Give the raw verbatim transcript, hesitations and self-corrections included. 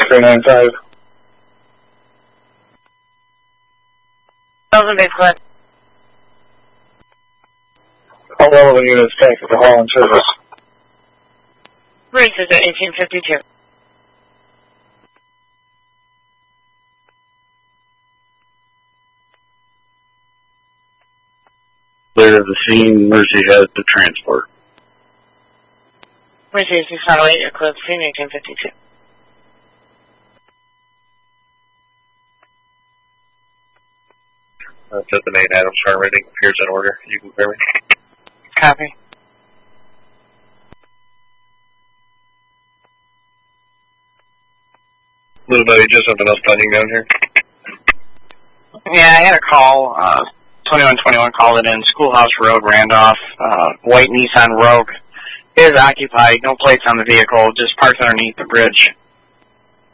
three nine five. Thousand base collect. All relevant units back at the hall in service. Race is at eighteen fifty-two. Clear of the scene, Mercy has the transport. Mercy is six oh eight, you're clear of the scene, eighteen fifty-two. Uh, just the main Adams Farm rating appears in order. You can clear me. Copy. Little buddy, just something else planning down here. Yeah, I had a call, uh, twenty-one twenty-one called it in, Schoolhouse Road, Randolph, uh, white Nissan Rogue is occupied, no plates on the vehicle, just parked underneath the bridge.